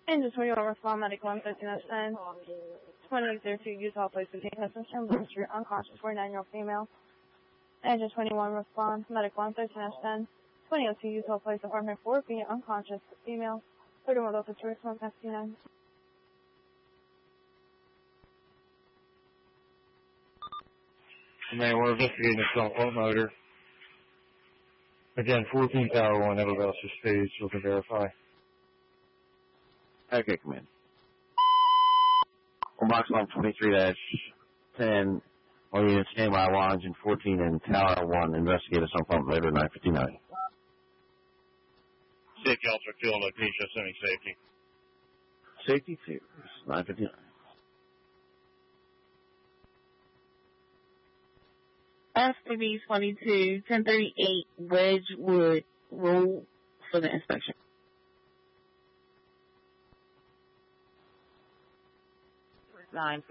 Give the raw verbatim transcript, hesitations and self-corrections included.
Engine twenty-one, respond, medic one thirteen S ten. twenty-eight oh two, Utah Police Department, Hudson Street, unconscious, forty-nine-year-old female. Engine twenty-one, respond, medic one thirteen S ten. twenty oh two, Utah Police Department, four feet, unconscious, female. thirty-one local to respond, past T nine. Man, we're investigating the front front motor. Again, fourteen Tower one, Edelville stage, so we can verify. Okay, command. On box line twenty-three dash ten, all units stand by lines in fourteen and Tower one, investigate us on pump motor nine fifty-nine. Safety officer, field location, sending safety. Safety two, nine fifty-nine. S T V twenty-two, ten thirty-eight, Wedgewood Road for the inspection. nine